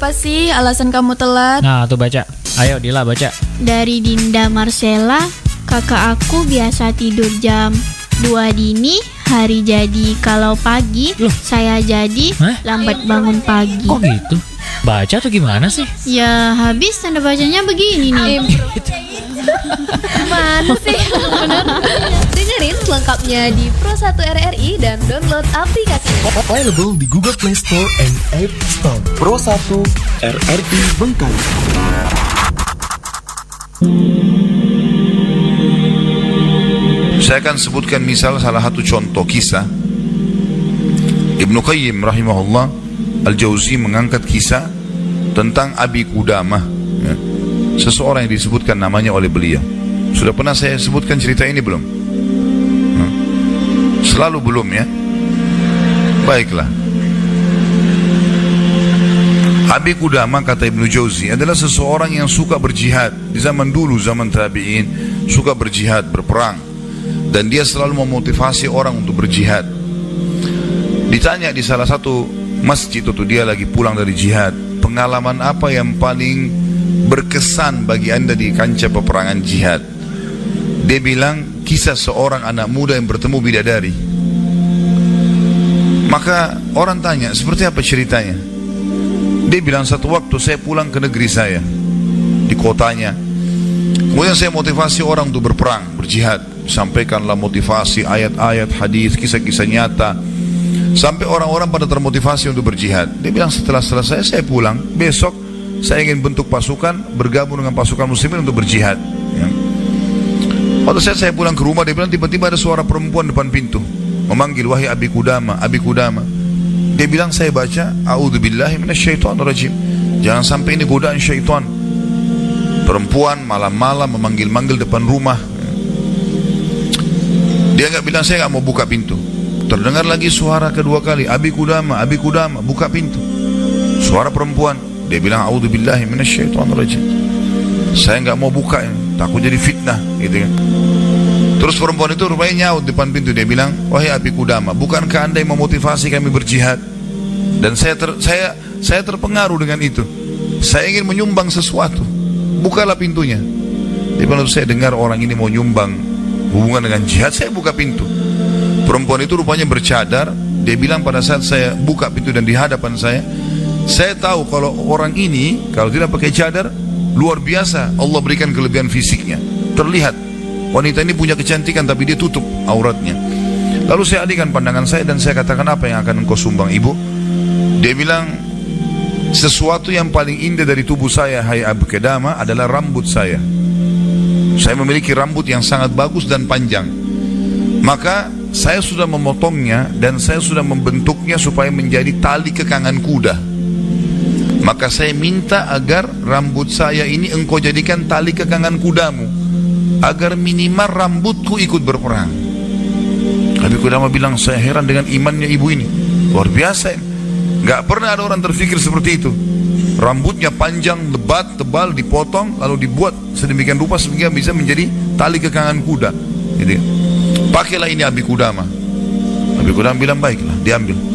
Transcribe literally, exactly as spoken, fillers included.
Apa sih alasan kamu telat? Nah, tuh baca. Ayo Dila baca. Dari Dinda Marcella, kakak aku biasa tidur jam dua dini, hari jadi kalau pagi, Loh? saya jadi Hah? lambat bangun pagi. Kok gitu? Baca tuh gimana sih? Ya habis tanda bacanya begini nih. Mana sih? Bener. Dengerin selengkapnya di Pro satu R R I dan download aplikasinya. Available di Google Play Store and App Store. Pro satu R R I Bengkali. Saya akan sebutkan misal salah satu contoh kisah. Ibnu Qayyim rahimahullah Al-Jauzi mengangkat kisah tentang Abi Qudamah, ya. Seseorang yang disebutkan namanya oleh beliau. Sudah pernah saya sebutkan cerita ini belum? Hmm. Selalu belum, ya. Baiklah. Abi Qudamah, kata Ibnu Jauzi, adalah seseorang yang suka berjihad. Di zaman dulu, zaman tabi'in, suka berjihad, berperang. Dan dia selalu memotivasi orang untuk berjihad. Ditanya di salah satu masjid itu, dia lagi pulang dari jihad, pengalaman apa yang paling berkesan bagi anda di kancah peperangan jihad? Dia bilang, kisah seorang anak muda yang bertemu bidadari. Maka orang tanya, seperti apa ceritanya? Dia bilang, satu waktu saya pulang ke negeri saya, di kotanya. Kemudian saya motivasi orang untuk berperang, berjihad. Sampaikanlah motivasi, ayat-ayat, hadis, kisah-kisah nyata, sampai orang-orang pada termotivasi untuk berjihad. Dia bilang, setelah selesai saya pulang, besok saya ingin bentuk pasukan, bergabung dengan pasukan muslimin untuk berjihad, ya. Waktu saya, saya pulang ke rumah, dia bilang tiba-tiba ada suara perempuan depan pintu memanggil, wahai Abi Qudamah, Abi Qudamah. Dia bilang, saya baca, a'udzubillahi minasyaitonirrajim, jangan sampai ini godaan syaitan. Perempuan malam-malam memanggil-manggil depan rumah. Dia enggak bilang, saya enggak mau buka pintu. Terdengar lagi suara kedua kali, Abi Qudamah, Abi Qudamah, buka pintu. Suara perempuan. Dia bilang, a'udzubillahi minasyaitonirrajim, saya enggak mau buka, takut jadi fitnah, gitu kan. Terus perempuan itu rupanya nyaut depan pintu. Dia bilang, wahai Abi Qudamah, bukankah anda yang memotivasi kami berjihad? Dan saya ter, saya saya terpengaruh dengan itu. Saya ingin menyumbang sesuatu. Bukalah pintunya. Dia bilang, saya dengar orang ini mau nyumbang hubungan dengan jihad, saya buka pintu. Perempuan itu rupanya bercadar. Dia bilang, pada saat saya buka pintu dan di hadapan saya, saya tahu kalau orang ini kalau tidak pakai cadar, luar biasa Allah berikan kelebihan fisiknya. Terlihat wanita ini punya kecantikan, tapi dia tutup auratnya. Lalu saya alihkan pandangan saya dan saya katakan, apa yang akan engkau sumbang, ibu? Dia bilang, sesuatu yang paling indah dari tubuh saya, hai Abi Qudamah, adalah rambut saya. Saya memiliki rambut yang sangat bagus dan panjang. Maka saya sudah memotongnya dan saya sudah membentuknya supaya menjadi tali kekangan kuda. Maka saya minta agar rambut saya ini engkau jadikan tali kekangan kudamu, agar minimal rambutku ikut berperang. Abi Qudamah bilang, saya heran dengan imannya ibu ini, luar biasa. Gak pernah ada orang terfikir seperti itu. Rambutnya panjang, lebat, tebal, dipotong, lalu dibuat sedemikian rupa sehingga bisa menjadi tali kekangan kuda, gitu. Pakailah ini Abi Qudamah. Abi Qudamah bilang, baiklah, diambil.